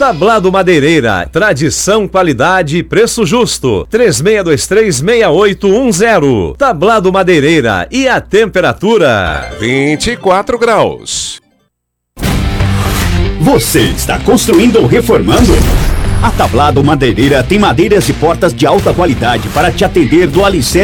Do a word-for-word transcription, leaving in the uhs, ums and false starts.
Tablado Madeireira, tradição, qualidade e preço justo. três seis dois três, seis oito um zero. Tablado Madeireira, e a temperatura? vinte e quatro graus. Você está construindo ou reformando? A Tablado Madeireira tem madeiras e portas de alta qualidade para te atender do alicerce